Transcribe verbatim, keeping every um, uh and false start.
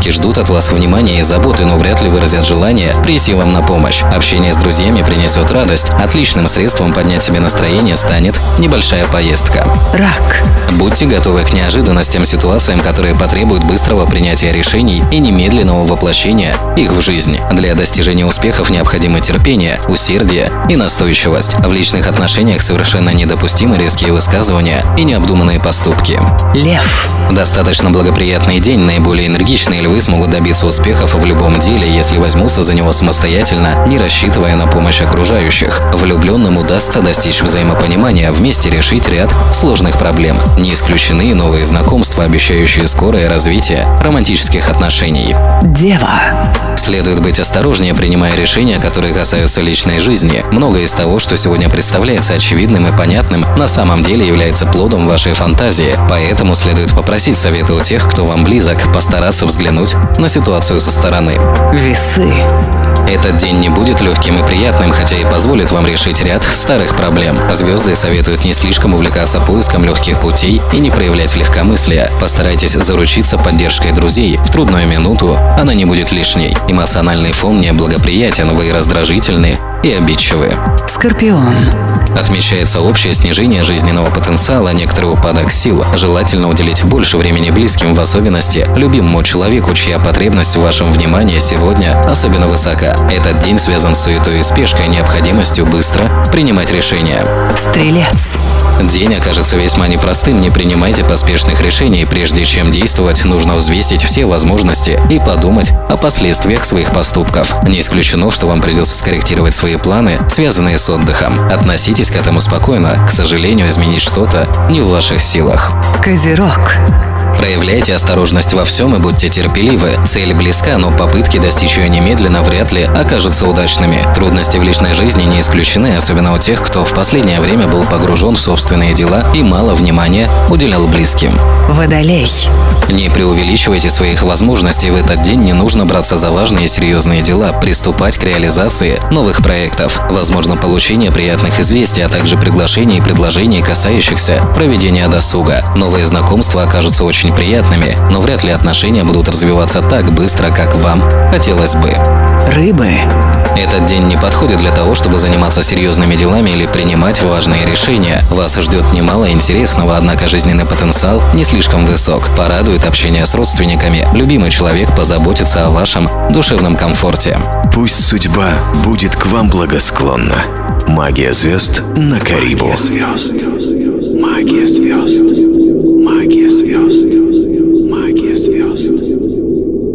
Близкие ждут от вас внимания и заботы, но вряд ли выразят желание прийти вам на помощь. Общение с друзьями принесет радость. Отличным средством поднять себе настроение станет небольшая поездка. Рак. Будьте готовы к неожиданностям, ситуациям, которые потребуют быстрого принятия решений и немедленного воплощения их в жизнь. Для достижения успехов необходимо терпение, усердие и настойчивость. В личных отношениях совершенно недопустимы резкие высказывания и необдуманные поступки. Лев. Достаточно благоприятный день. Наиболее энергичные львы смогут добиться успехов в любом деле, если возьмутся за него самостоятельно, не рассчитывая на помощь окружающих. Влюбленным удастся достичь взаимопонимания, вместе решить ряд сложных проблем. Не исключены новые знакомства, обещающие скорое развитие романтических отношений. Дева. Следует быть осторожнее, принимая решения, которые касаются личной жизни. Многое из того, что сегодня представляется очевидным и понятным, на самом деле является плодом вашей фантазии. Поэтому следует попросить совета у тех, кто вам близок, постараться взглянуть на ситуацию со стороны. Весы. Этот день не будет легким и приятным, хотя и позволит вам решить ряд старых проблем. Звезды советуют не слишком увлекаться поиском легких путей и не проявлять легкомыслия. Постарайтесь заручиться поддержкой друзей. В трудную минуту она не будет лишней. Эмоциональный фон неблагоприятен, вы раздражительны и обидчивы. Скорпион. Отмечается общее снижение жизненного потенциала, некоторый упадок сил. Желательно уделить больше времени близким, в особенности любимому человеку, чья потребность в вашем внимании сегодня особенно высока. Этот день связан с суетой и спешкой, необходимостью быстро принимать решения. Стрелец. День окажется весьма непростым, не принимайте поспешных решений. Прежде чем действовать, нужно взвесить все возможности и подумать о последствиях своих поступков. Не исключено, что вам придется скорректировать свои планы, связанные с отдыхом. Относитесь к этому спокойно. К сожалению, изменить что-то не в ваших силах. Козерог. Проявляйте осторожность во всем и будьте терпеливы. Цель близка, но попытки достичь ее немедленно вряд ли окажутся удачными. Трудности в личной жизни не исключены, особенно у тех, кто в последнее время был погружен в собственные дела и мало внимания уделял близким. Водолей. Не преувеличивайте своих возможностей. В этот день не нужно браться за важные и серьезные дела, приступать к реализации новых проектов. Возможно получение приятных известий, а также приглашений и предложений, касающихся проведения досуга. Новые знакомства окажутся очень приятными, но вряд ли отношения будут развиваться так быстро, как вам хотелось бы. Рыбы. Этот день не подходит для того, чтобы заниматься серьезными делами или принимать важные решения. Вас ждет немало интересного, однако жизненный потенциал не слишком высок. Порадует общение с родственниками. Любимый человек позаботится о вашем душевном комфорте. Пусть судьба будет к вам благосклонна. Магия звезд на Карибу. Магия звезд. Магия звезд. Магия звезд.